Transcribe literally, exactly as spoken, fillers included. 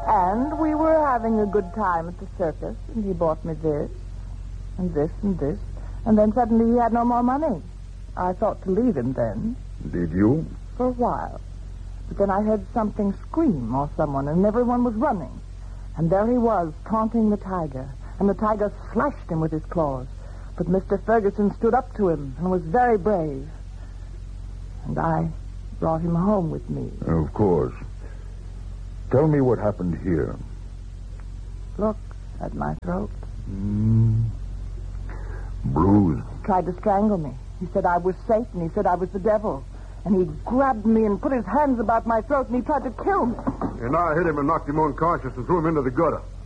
And we were having a good time at the circus, and he bought me this, and this, and this. And then suddenly he had no more money. I thought to leave him then. Did you? For a while. But then I heard something scream or someone, and everyone was running. And there he was, taunting the tiger. And the tiger slashed him with his claws. But Mister Ferguson stood up to him and was very brave. And I brought him home with me. Of course. Tell me what happened here. Look at my throat. Mm. Bruised. Tried to strangle me. He said I was Satan. He said I was the devil. And he grabbed me and put his hands about my throat, and he tried to kill me. And I hit him and knocked him unconscious and threw him into the gutter.